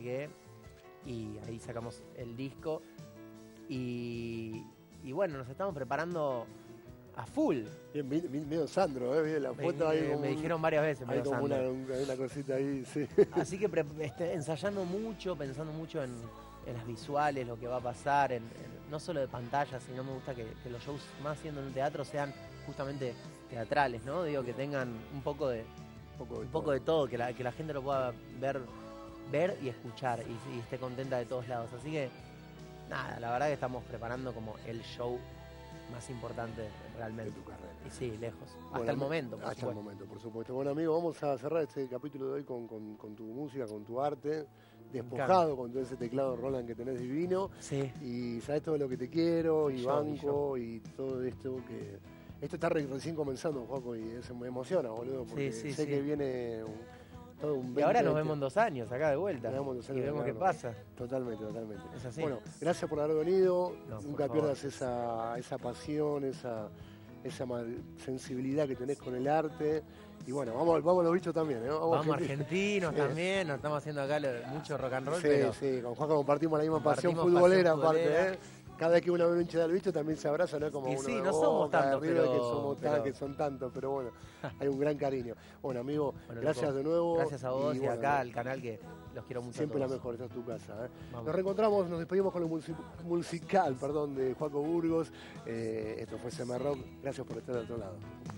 qué. Y ahí sacamos el disco. Y bueno, nos estamos preparando a full. Bien, medio Sandro, vi la foto ahí como me dijeron varias veces, hay medio como Sandro. una cosita ahí, sí. Así que ensayando mucho, pensando mucho en las visuales, lo que va a pasar, no solo de pantalla, sino me gusta que los shows, más siendo en un teatro, sean justamente teatrales, ¿no? Digo, que tengan un poco de todo, que la gente lo pueda ver y escuchar y esté contenta de todos lados. Así que, nada, la verdad que estamos preparando como el show más importante realmente. De tu carrera. Y sí, lejos. Bueno, hasta el momento, por hasta supuesto. el momento, por supuesto. Bueno, amigo, vamos a cerrar este capítulo de hoy con tu música, con tu arte, despojado con todo ese teclado Roland que tenés divino. Sí. Y sabes todo lo que te quiero, y yo. banco, y todo esto que... Esto está recién comenzando, Joaco, y eso me emociona, boludo, porque sé que viene todo un 20, y ahora nos vemos en 2 años, acá de vuelta. Y vemos qué pasa. Totalmente. Es así. Bueno, gracias por haber venido. No, nunca pierdas esa pasión, esa sensibilidad que tenés con el arte. Y bueno, vamos a los bichos también, ¿eh? Vamos argentinos también, nos estamos haciendo acá mucho rock and roll. Sí, con Juanca compartimos la misma pasión futbolera aparte, ¿eh? Cada vez que uno ve un hincha del bicho también se abraza, ¿no? Como y uno sí, de no somos tantos, que son tantos, pero bueno, hay un gran cariño. Bueno, amigo, gracias loco, de nuevo. Gracias a vos y acá al canal, que los quiero mucho. Siempre a todos. la mejor, esta es tu casa. Nos reencontramos, nos despedimos con lo musical de Juaco Burgos. Esto fue CM Rock. Gracias por estar del otro lado.